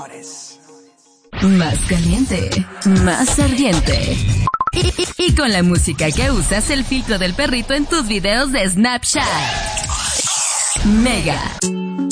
Más caliente, más ardiente. Y con la música que usas, el filtro del perrito en tus videos de Snapchat. Mega.